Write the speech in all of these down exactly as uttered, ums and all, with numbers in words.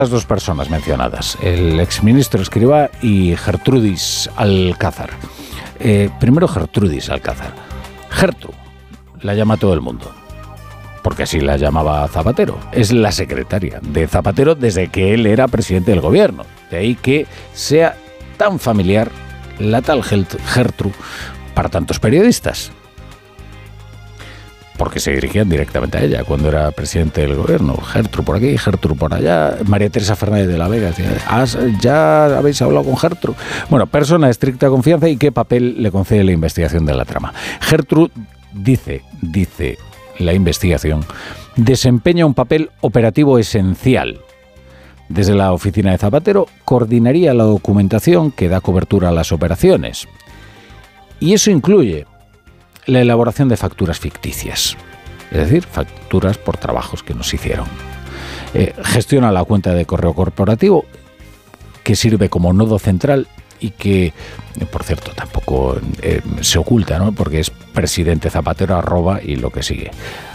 las dos personas mencionadas, el exministro Escrivá y Gertrudis Alcázar. Eh, primero Gertrudis Alcázar. Gertru, la llama todo el mundo, porque así la llamaba Zapatero. Es la secretaria de Zapatero desde que él era presidente del gobierno. De ahí que sea tan familiar la tal Gertru para tantos periodistas, porque se dirigían directamente a ella cuando era presidente del gobierno. Gertru por aquí, Gertru por allá. María Teresa Fernández de la Vega decía, ¿ya habéis hablado con Gertru? Bueno, persona de estricta confianza. ¿Y qué papel le concede la investigación de la trama? Gertru dice, dice la investigación, desempeña un papel operativo esencial. Desde la oficina de Zapatero coordinaría la documentación que da cobertura a las operaciones. Y eso incluye la elaboración de facturas ficticias, es decir, facturas por trabajos que nos hicieron. Eh, gestiona la cuenta de correo corporativo, que sirve como nodo central y que, por cierto, tampoco eh, se oculta, ¿no? Porque es presidente Zapatero arroba y lo que sigue.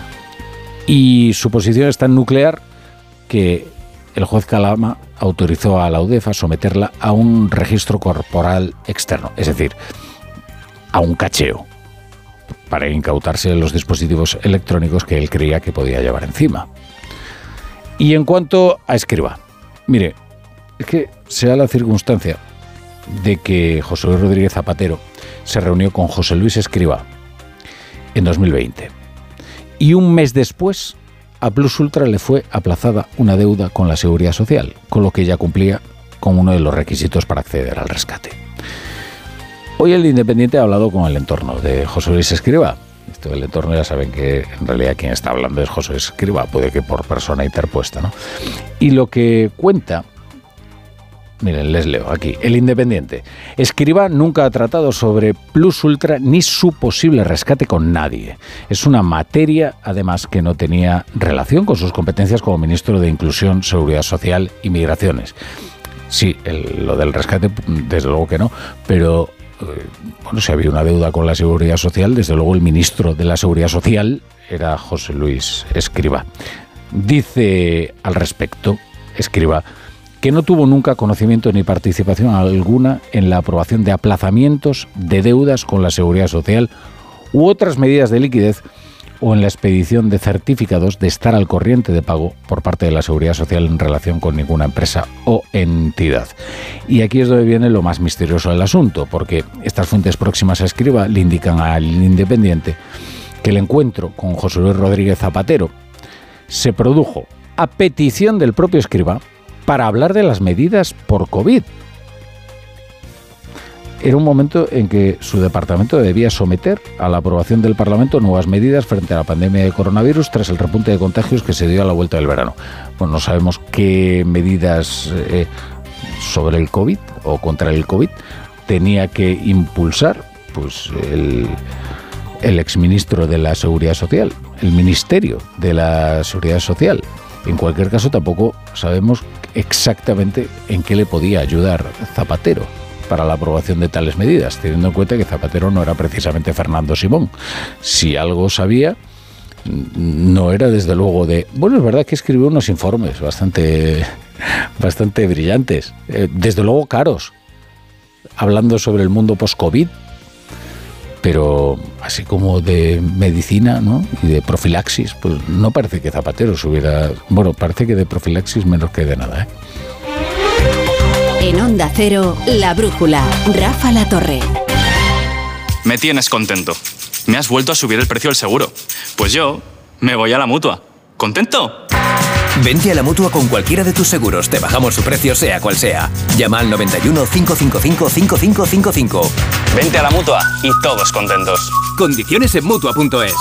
Y su posición es tan nuclear que el juez Calama autorizó a la UDEF a someterla a un registro corporal externo, es decir, a un cacheo, para incautarse los dispositivos electrónicos que él creía que podía llevar encima. Y en cuanto a Escrivá, mire, es que se da la circunstancia de que José Luis Rodríguez Zapatero se reunió con José Luis Escrivá en dos mil veinte. Y un mes después, a Plus Ultra le fue aplazada una deuda con la Seguridad Social, con lo que ya cumplía con uno de los requisitos para acceder al rescate. Hoy el Independiente ha hablado con el entorno de José Luis Escrivá. Esto del entorno ya saben que en realidad quien está hablando es José Luis Escrivá, puede que por persona interpuesta, ¿no? Y lo que cuenta, miren, les leo aquí, el Independiente. Escrivá nunca ha tratado sobre Plus Ultra ni su posible rescate con nadie. Es una materia, además, que no tenía relación con sus competencias como ministro de Inclusión, Seguridad Social y Migraciones. Sí, el, lo del rescate, desde luego que no, pero bueno, si había una deuda con la Seguridad Social, desde luego el ministro de la Seguridad Social era José Luis Escrivá. Dice al respecto Escrivá que no tuvo nunca conocimiento ni participación alguna en la aprobación de aplazamientos de deudas con la Seguridad Social u otras medidas de liquidez o en la expedición de certificados de estar al corriente de pago por parte de la Seguridad Social en relación con ninguna empresa o entidad. Y aquí es donde viene lo más misterioso del asunto, porque estas fuentes próximas a Escrivá le indican al Independiente que el encuentro con José Luis Rodríguez Zapatero se produjo a petición del propio Escrivá para hablar de las medidas por COVID. Era un momento en que su departamento debía someter a la aprobación del Parlamento nuevas medidas frente a la pandemia de coronavirus tras el repunte de contagios que se dio a la vuelta del verano. Bueno, no sabemos qué medidas eh, sobre el COVID o contra el COVID tenía que impulsar pues el, el exministro de la Seguridad Social, el Ministerio de la Seguridad Social. En cualquier caso, tampoco sabemos exactamente en qué le podía ayudar Zapatero para la aprobación de tales medidas, teniendo en cuenta que Zapatero no era precisamente Fernando Simón. Si algo sabía, no era desde luego de... Bueno, es verdad que escribió unos informes bastante, bastante brillantes, eh, desde luego caros, hablando sobre el mundo post-COVID, pero así como de medicina, ¿no? Y de profilaxis, pues no parece que Zapatero se hubiera... Bueno, parece que de profilaxis menos que de nada, ¿eh? En Onda Cero, La Brújula, Rafa La Torre. Me tienes contento. Me has vuelto a subir el precio del seguro. Pues yo me voy a la Mutua. ¿Contento? Vente a la Mutua con cualquiera de tus seguros. Te bajamos su precio sea cual sea. Llama al noventa y uno, cinco cinco cinco, cinco cinco cinco cinco. Vente a la Mutua y todos contentos. Condiciones en Mutua punto es.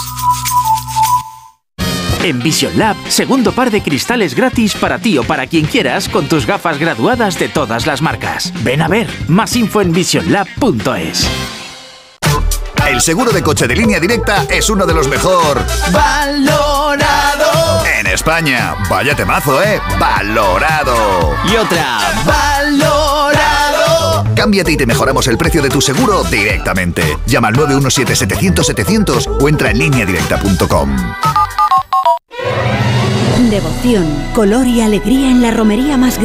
En Vision Lab, segundo par de cristales gratis para ti o para quien quieras con tus gafas graduadas de todas las marcas. Ven a ver, más info en vision lab punto es. El seguro de coche de Línea Directa es uno de los mejor valorado en España. Vaya temazo, ¿eh? Valorado. Y otra, valorado. Cámbiate y te mejoramos el precio de tu seguro directamente. Llama al nueve uno siete, setecientos, setecientos o entra en línea directa punto com. con devoción, color y alegría en la romería más grande